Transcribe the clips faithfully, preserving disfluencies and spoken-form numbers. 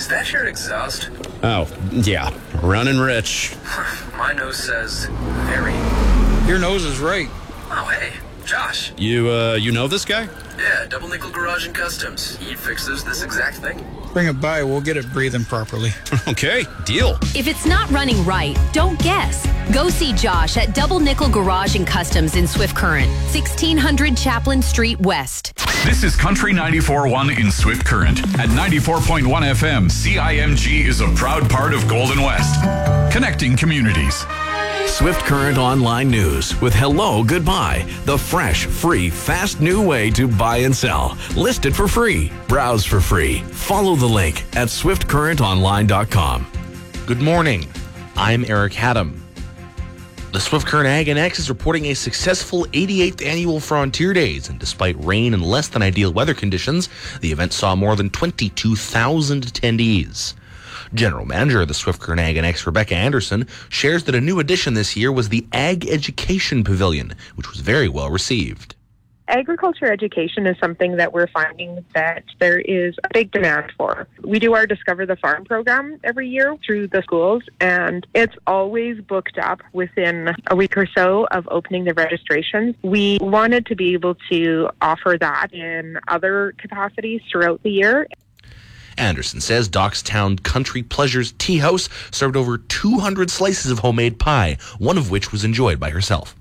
that your exhaust? Oh, yeah. Running rich. My nose says very. Your nose is right. Oh, hey, Josh. You, uh, you know this guy? Yeah, Double Nickel Garage and Customs. He fixes this exact thing. Bring it by, we'll get it breathing properly. Okay, deal. If it's not running right, don't guess. Go see Josh at Double Nickel Garage and Customs in Swift Current, sixteen hundred Chaplin Street West. This is Country ninety-four point one in Swift Current. At ninety-four point one F M, C I M G is a proud part of Golden West, connecting communities. Swift Current Online News with Hello Goodbye, the fresh, free, fast new way to buy and sell. List it for free. Browse for free. Follow the link at swift current online dot com. Good morning. I'm Eric Haddam. The Swift Current Ag and X is reporting a successful eighty-eighth annual Frontier Days, and despite rain and less than ideal weather conditions, the event saw more than twenty-two thousand attendees. General Manager of the Swift Current Ag and X, Rebecca Anderson, shares that a new addition this year was the Ag Education Pavilion, which was very well received. Agriculture education is something that we're finding that there is a big demand for. We do our Discover the Farm program every year through the schools, and it's always booked up within a week or so of opening the registrations. We wanted to be able to offer that in other capacities throughout the year. Anderson says Dockstown Country Pleasures Tea House served over two hundred slices of homemade pie, one of which was enjoyed by herself.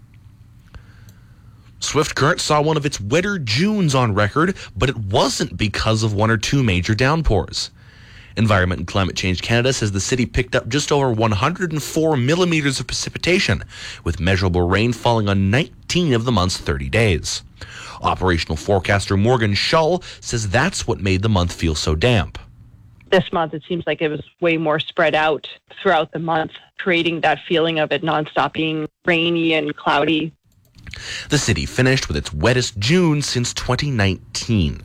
Swift Current saw one of its wetter Junes on record, but it wasn't because of one or two major downpours. Environment and Climate Change Canada says the city picked up just over one hundred four millimeters of precipitation, with measurable rain falling on nineteen of the month's thirty days. Operational forecaster Morgan Shull says that's what made the month feel so damp. This month, it seems like it was way more spread out throughout the month, creating that feeling of it nonstop being rainy and cloudy. The city finished with its wettest June since twenty nineteen.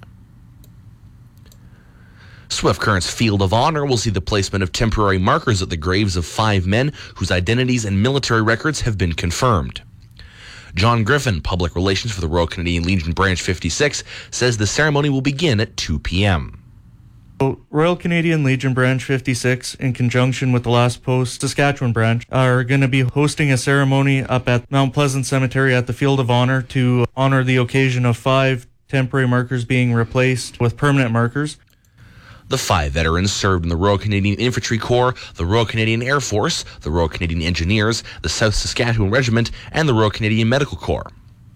Swift Current's Field of Honor will see the placement of temporary markers at the graves of five men whose identities and military records have been confirmed. John Griffin, Public Relations for the Royal Canadian Legion Branch fifty-six, says the ceremony will begin at two p.m. Royal Canadian Legion Branch fifty-six, in conjunction with the Last Post Saskatchewan Branch, are going to be hosting a ceremony up at Mount Pleasant Cemetery at the Field of Honor to honor the occasion of five temporary markers being replaced with permanent markers. The five veterans served in the Royal Canadian Infantry Corps, the Royal Canadian Air Force, the Royal Canadian Engineers, the South Saskatchewan Regiment, and the Royal Canadian Medical Corps.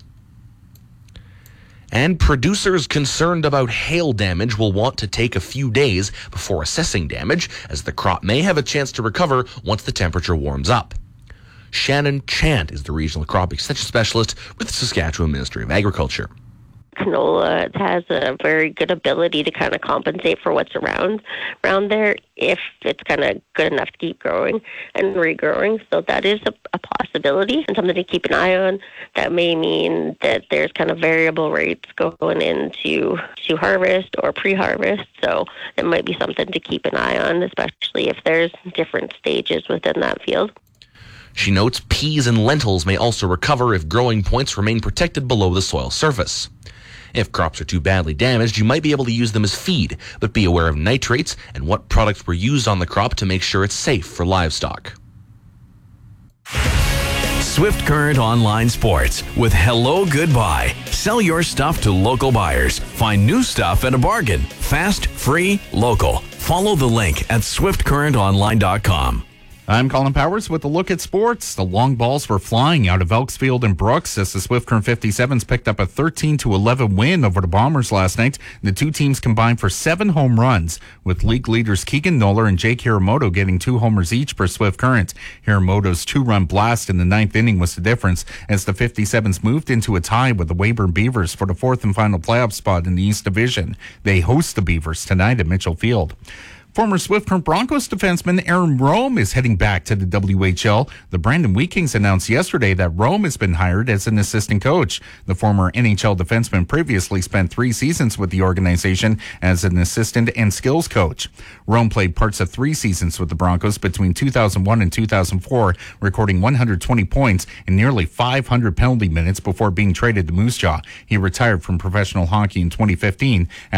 And producers concerned about hail damage will want to take a few days before assessing damage, as the crop may have a chance to recover once the temperature warms up. Shannon Chant is the Regional Crop Extension Specialist with the Saskatchewan Ministry of Agriculture. Canola has a very good ability to kind of compensate for what's around around there if it's kind of good enough to keep growing and regrowing. So that is a, a possibility and something to keep an eye on. That may mean that there's kind of variable rates going into to harvest or pre-harvest. So it might be something to keep an eye on, especially if there's different stages within that field. She notes peas and lentils may also recover if growing points remain protected below the soil surface. If crops are too badly damaged, you might be able to use them as feed, but be aware of nitrates and what products were used on the crop to make sure it's safe for livestock. Swift Current Online Sports with Hello Goodbye. Sell your stuff to local buyers. Find new stuff at a bargain. Fast, free, local. Follow the link at swift current online dot com. I'm Colin Powers with a look at sports. The long balls were flying out of Elksfield and Brooks as the Swift Current fifty-sevens picked up a thirteen to eleven win over the Bombers last night. The two teams combined for seven home runs, with league leaders Keegan Noller and Jake Hiramoto getting two homers each for Swift Current. Hiramoto's two-run blast in the ninth inning was the difference as the fifty-sevens moved into a tie with the Weyburn Beavers for the fourth and final playoff spot in the East Division. They host the Beavers tonight at Mitchell Field. Former Swift Current Broncos defenseman Aaron Rome is heading back to the W H L. The Brandon Wheat announced yesterday that Rome has been hired as an assistant coach. The former N H L defenseman previously spent three seasons with the organization as an assistant and skills coach. Rome played parts of three seasons with the Broncos between two thousand one and two thousand four, recording one hundred twenty points and nearly five hundred penalty minutes before being traded to Moose Jaw. He retired from professional hockey in twenty fifteen